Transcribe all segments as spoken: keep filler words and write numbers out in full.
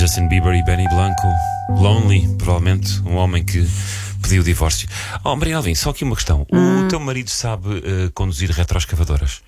Justin Bieber e Benny Blanco. Lonely, provavelmente um homem que pediu o divórcio. Oh, Maria Alvim, só aqui uma questão. Hum. O teu marido sabe uh, conduzir retroescavadoras?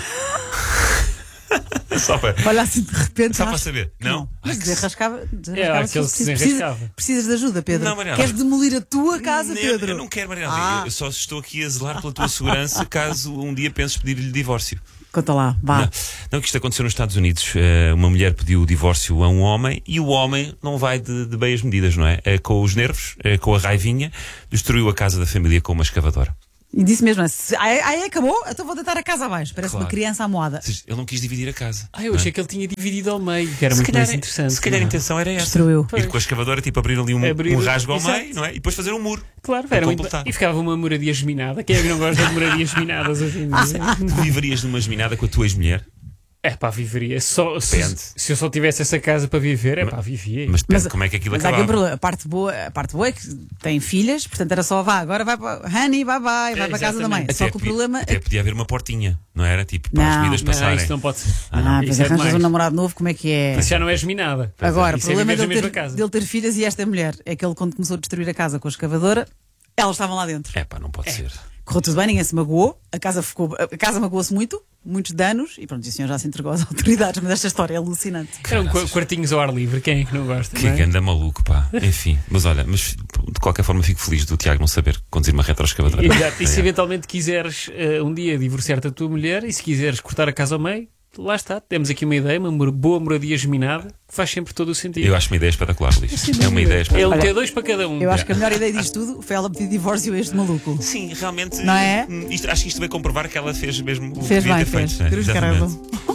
Só para... Olha assim de repente. Só para saber. Não? Não. Mas desenrascava. É, desenrascava aquele que se precisas, desenrascava. precisas de ajuda, Pedro. Não, Maria Queres Alvim. demolir a tua casa, Nem- Pedro? Eu não quero, Maria Alvim. Ah. Eu só estou aqui a zelar pela tua segurança caso um dia penses pedir-lhe divórcio. Conta lá, vá. Não, não, que isto aconteceu nos Estados Unidos. Eh, Uma mulher pediu o divórcio a um homem e o homem não vai de, de bem as medidas, não é? Eh, Com os nervos, eh, com a raivinha, destruiu a casa da família com uma escavadora. E disse mesmo, se- ai, ai, acabou? Então vou deitar a casa abaixo. Parece Claro. uma criança à moada. Ou seja, ele não quis dividir a casa. Ah, eu não é? achei que ele tinha dividido ao meio, que era Se muito calhar, mais interessante. se calhar a não é? intenção era essa. Destruiu. Ir com a escavadora, tipo, abrir ali um, Abrir- um rasgo ao Exato. meio, não é? E depois fazer um muro. Claro, Para era muito... completar. E ficava uma moradia geminada. Quem é que não gosta de moradias geminadas hoje em dia? Tu viverias numa geminada com a tua ex-mulher? É pá, viveria. Só, Depende. se, se eu só tivesse essa casa para viver, é pá, vivia. Mas depende Mas- como é que aquilo Mas há aqui um acabava. problema. A parte boa, a parte boa é que tem filhas, portanto era só vá, agora vai para. Honey, bye bye, vai para a casa da mãe. exatamente. Só Até que o podia- problema Até é que. podia haver uma portinha, não era? Tipo, para as Não. medidas Não, passarem. isso não pode ser. Ah, Isso pois é arranjas demais. um namorado novo, como é que é? Isso já não é geminada. Agora, o Isso é problema viver dele na ter, mesma casa. dele ter filhas e esta mulher é que ele, quando começou a destruir a casa com a escavadora, elas estavam lá dentro. É pá, não pode ser. Correu tudo bem, ninguém se magoou, a casa ficou, a casa magoou-se muito, muitos danos, e pronto, e o senhor já se entregou às autoridades, mas esta história é alucinante. Eram qu- quartinhos ao ar livre, quem é que não gosta? Que não é? ganda maluco, pá. Enfim, mas olha, mas de qualquer forma fico feliz do Tiago não saber conduzir uma retroescavadora. Exato. E se É. eventualmente quiseres eh, um dia divorciar-te da tua mulher e se quiseres cortar a casa ao meio, lá está, temos aqui uma ideia, uma mor- boa moradia geminada, que faz sempre todo o sentido. Eu acho uma ideia espetacular, Luís. É uma ideia É espetacular. um T dois para cada um. Eu acho que a melhor ideia disto tudo foi ela pedir divórcio a este maluco. Sim, realmente. Não é? hum, Isto, acho que isto vai comprovar que ela fez mesmo o Fez que devia bem, ter fez. feito. não é? Cruz de Exatamente. caramba.